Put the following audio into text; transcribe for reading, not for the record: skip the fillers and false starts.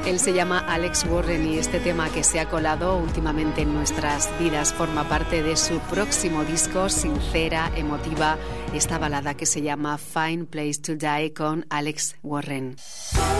Él se llama Alex Warren y este tema que se ha colado últimamente en nuestras vidas forma parte de su próximo disco, sincera, emotiva, esta balada que se llama Fine Place to Die con Alex Warren.